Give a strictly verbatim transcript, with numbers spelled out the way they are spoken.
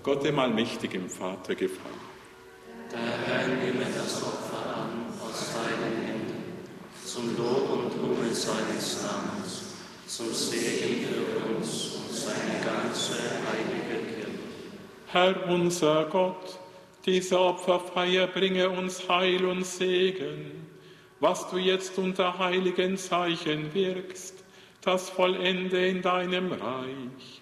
Gott dem Allmächtigen Vater gefallen. Der Herr nehme das Opfer an aus deinen Händen, zum Lob und Ruhe seines Namens, zum Segen für uns und seine ganze heilige Kirche. Herr unser Gott, diese Opferfeier bringe uns Heil und Segen. Was du jetzt unter heiligen Zeichen wirkst, das vollende in deinem Reich.